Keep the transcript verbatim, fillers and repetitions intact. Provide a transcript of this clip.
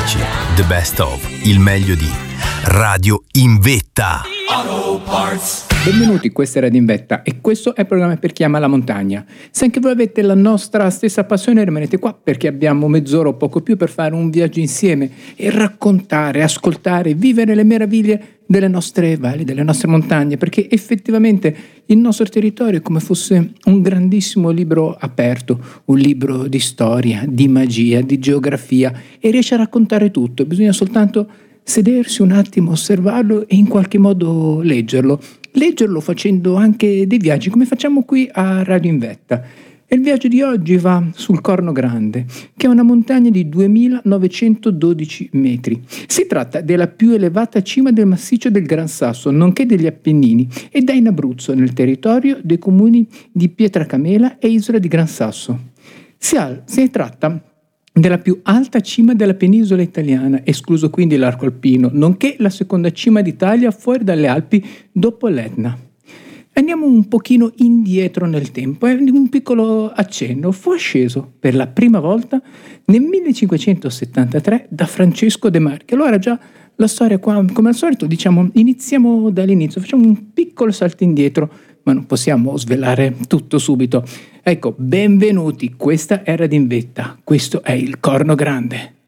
classici, the best of, il meglio di Radio in Vetta. Auto Parts. Benvenuti, questa è Radio in Vetta e questo è il programma per chi ama la montagna. Se anche voi avete la nostra stessa passione, rimanete qua perché abbiamo mezz'ora o poco più per fare un viaggio insieme e raccontare, ascoltare, vivere le meraviglie delle nostre valli, delle nostre montagne, perché effettivamente il nostro territorio è come fosse un grandissimo libro aperto, un libro di storia, di magia, di geografia, e riesce a raccontare tutto. Bisogna soltanto sedersi un attimo, osservarlo e in qualche modo leggerlo. Leggerlo facendo anche dei viaggi, come facciamo qui a Radio in Vetta. E il viaggio di oggi va sul Corno Grande, che è una montagna di duemilanovecentododici metri. Si tratta della più elevata cima del massiccio del Gran Sasso, nonché degli Appennini, ed è in Abruzzo, nel territorio dei comuni di Pietracamela e Isola di Gran Sasso. Si, ha, si tratta della più alta cima della penisola italiana, escluso quindi l'arco alpino, nonché la seconda cima d'Italia fuori dalle Alpi dopo l'Etna. Andiamo un pochino indietro nel tempo, è un piccolo accenno. Fu asceso per la prima volta nel millecinquecentosettantatré da Francesco De Marchi. Allora già la storia qua, come al solito, diciamo, iniziamo dall'inizio, facciamo un piccolo salto indietro, ma non possiamo svelare tutto subito. Ecco, benvenuti, questa è Radio in Vetta, questo è il Corno Grande.